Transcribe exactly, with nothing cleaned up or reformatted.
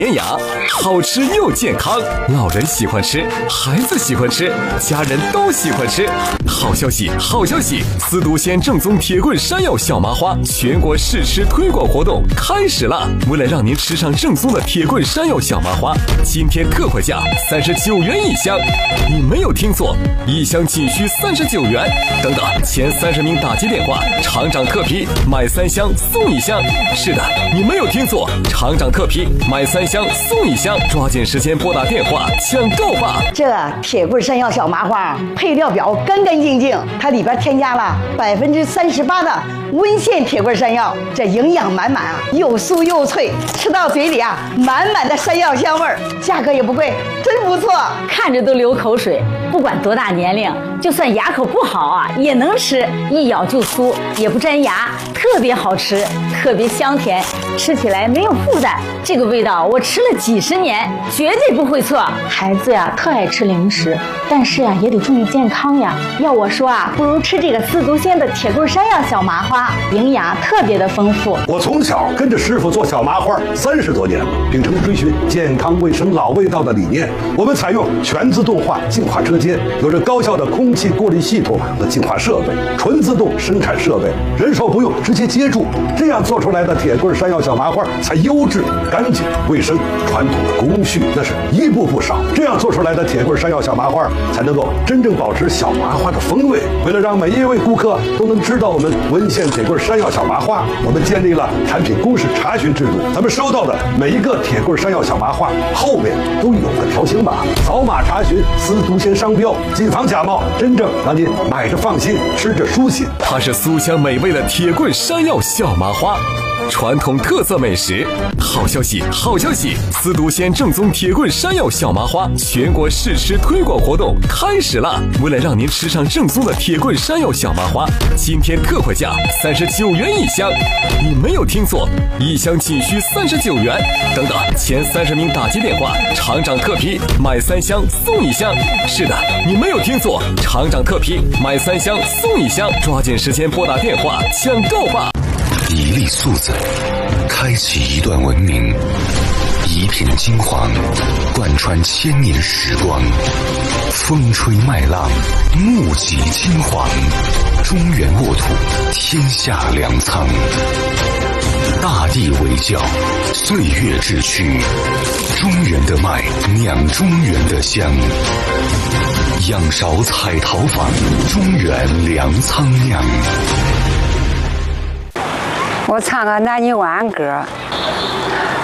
绵羊好吃又健康，老人喜欢吃，孩子喜欢吃，家人都喜欢吃。好消息，好消息！司都县正宗铁棍山药小麻花全国试吃推广活动开始了！为了让您吃上正宗的铁棍山药小麻花，今天特惠价三十九元一箱。你没有听错，一箱仅需三十九元。等等，前三十名打击电话，厂长特批买三箱送一箱。是的，你没有听错，厂长特批买三箱送一箱，抓紧时间拨打电话抢购吧！ 这铁棍山药小麻花配料表干干净净，它里边添加了百分之三十八的温县铁棍山药，这营养满满啊，又酥又脆，吃到嘴里啊，满满的山药香味儿，价格也不贵，真不错， 看着都流口水。不管多大年龄，就算牙口不好啊，也能吃，一咬就酥，也不粘牙，特别好吃，特别香甜，吃起来没有负担。这个味道我吃了几十年，绝对不会错。孩子呀，特爱吃零食，但是呀，也得注意健康呀。要我说啊，不如吃这个司都县的铁棍山药小麻花，营养特别的丰富。 我从小跟着师傅做小麻花三十多年了，秉承追寻健康卫生老味道的理念，我们采用全自动化净化车间，有着高效的空气过滤系统和净化设备，纯自动生产设备，人手不用，直接接住，这样做出来的铁棍山药小麻花才优质、干净、卫生。传统的工序那是一步不少，这样做出来的铁棍山药小麻花才能够真正保持小麻花的风味。为了让每一位顾客都能知道我们温县铁棍山药小麻花，我们建立了产品公示查询制度。咱们收到的每一个铁棍山药小麻花后面都有个条形码，扫码查询司都县商标，谨防假冒，真正让您买着放心，吃着舒心。 它是酥香美味的铁棍山药小麻花，传统特色美食。好消息，好消息！司都县正宗铁棍山药小麻花全国试吃推广活动开始了！为了让您吃上正宗的铁棍山药小麻花，今天特惠价三十九元一箱。你没有听错，一箱仅需三十九元。等等，前三十名打击电话，厂长特批买三箱送一箱。是的，你没有听错，厂长特批买三箱送一箱，抓紧时间拨打电话抢购吧！ 一粒素子，开启一段文明；一品金黄，贯穿千年时光。风吹麦浪，目击金黄。中原沃土，天下粮仓。大地为教，岁月志趣。中原的麦，酿中原的香。仰韶彩陶坊，中原粮仓酿。 我唱个南泥湾歌，